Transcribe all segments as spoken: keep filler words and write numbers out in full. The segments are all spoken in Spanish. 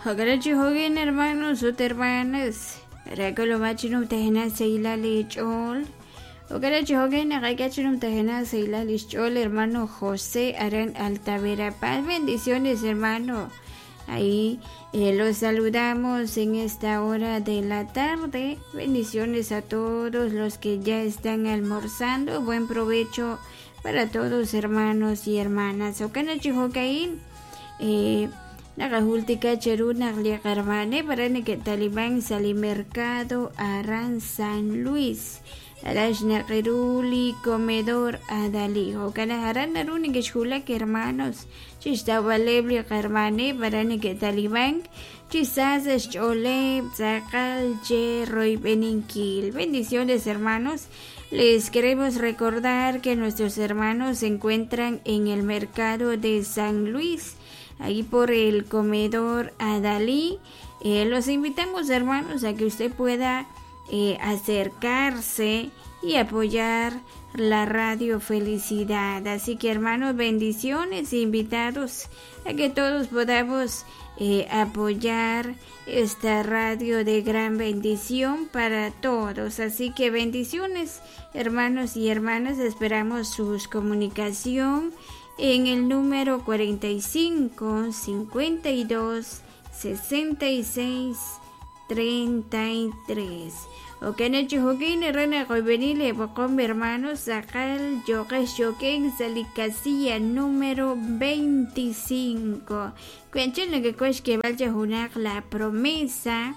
Hagarachi Hogan, hermanos, o hermanas. Recolo machinum tehena seila lichol. Hagarachi Hogan, agachinum tehena seila lichol, hermano José Aran Altavera Paz. Bendiciones, hermano. Ahí eh, los saludamos en esta hora de la tarde. Bendiciones a todos los que ya están almorzando. Buen provecho para todos, hermanos y hermanas. Okanachi Hogain. Eh. Nakahultika cheruna gliacarmane para que talibán sali mercado Aran San Luis. Arashna Keruli comedor Adali. Okana Aran naruni que chula que hermanos. Chista valebli carmane para que talibán. Chisas chole zacal roy beninkil. Bendiciones, hermanos. Les queremos recordar que nuestros hermanos se encuentran en el mercado de San Luis, ahí por el comedor Adalí. Eh, los invitamos, hermanos, a que usted pueda eh, acercarse y apoyar la Radio Felicidad. Así que, hermanos, bendiciones, invitados a que todos podamos eh, apoyar esta radio de gran bendición para todos. Así que bendiciones, hermanos y hermanas. Esperamos su comunicación en el número cuarenta y cinco, cincuenta y dos, sesenta y seis, treinta y tres. O que han hecho Joaquín Herrera Goibenile, Bocón, hermanos, Sacal, Yogues, Yoquén, Salicasilla, número veinticinco. Cuéntenle que cues que vaya a junar la promesa.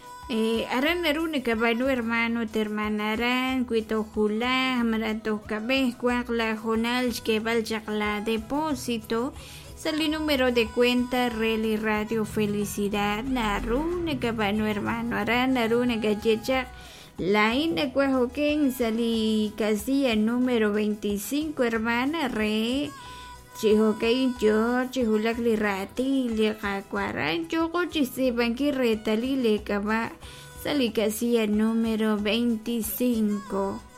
Eh, Aran Arune Cabano, hermano, te hermanarán, Cuito Julá, Marato Cabez, Cuacla, Jonal, que vaya la depósito. Salí número de cuenta, Reli Radio Felicidad, Narune Cabano, hermano, Aran Arune Gallecha, la Ina Cuajoquén, salí casilla número veinticinco, hermana, Re. Chihokai yo, chihulakli rati, le cacuaran, choco chisibanki retali le caba, salicasía número veinticinco.